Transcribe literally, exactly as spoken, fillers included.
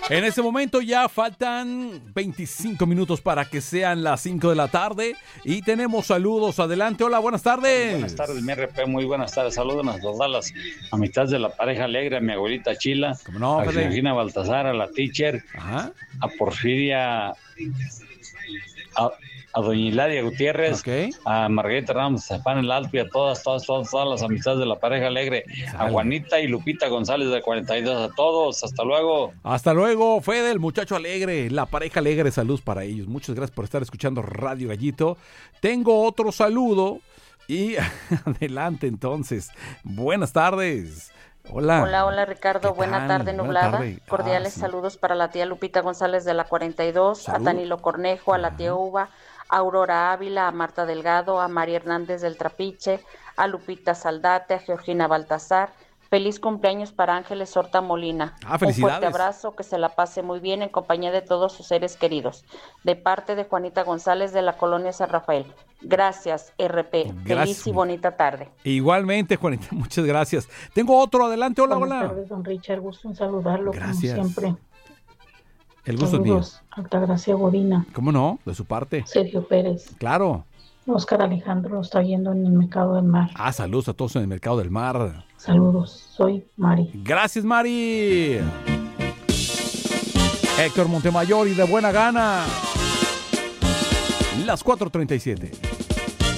En este momento ya faltan veinticinco minutos para que sean las cinco de la tarde y tenemos saludos. Adelante, hola, buenas tardes. Buenas tardes, mi R P, muy buenas tardes. Saludos a todas las amistades de la pareja alegre, a mi abuelita Chila, no, a Georgina Baltasar, a la teacher, Ajá. a Porfiria, a, a doña Hilaria Gutiérrez, okay. a Margarita Ramos, a Pan el Alto y a todas, todas, todas, todas las amistades de la pareja alegre, a Juanita y Lupita González de cuarenta y dos, a todos, hasta luego. Hasta luego, Fede, el muchacho alegre, la pareja alegre, saludos para ellos. Muchas gracias por estar escuchando Radio Gallito. Tengo otro saludo y adelante entonces. Buenas tardes. Hola. Hola, hola Ricardo, buena tarde nublada. Buena tarde. Cordiales ah, sí. saludos para la tía Lupita González de la cuarenta y dos, Salud. A Danilo Cornejo, a la tía Uva, a Aurora Ávila, a Marta Delgado, a María Hernández del Trapiche, a Lupita Saldate, a Georgina Baltasar. Feliz cumpleaños para Ángeles Horta Molina. Ah, felicidades. Un fuerte abrazo, que se la pase muy bien en compañía de todos sus seres queridos. De parte de Juanita González de la colonia San Rafael. Gracias, R P. Gracias. Feliz y bonita tarde. Igualmente, Juanita, muchas gracias. Tengo otro, adelante, hola, Buenas hola. Buenas tardes, don Richard, gusto en saludarlo, gracias. Como siempre. El gusto Saludos, es mío. Altagracia Godina. ¿Cómo no? De su parte. Sergio Pérez. Claro. Oscar Alejandro lo está viendo en el Mercado del Mar. Ah, saludos a todos en el Mercado del Mar. Saludos, soy Mari. Gracias, Mari. Héctor Montemayor y de buena gana. Las cuatro treinta y siete.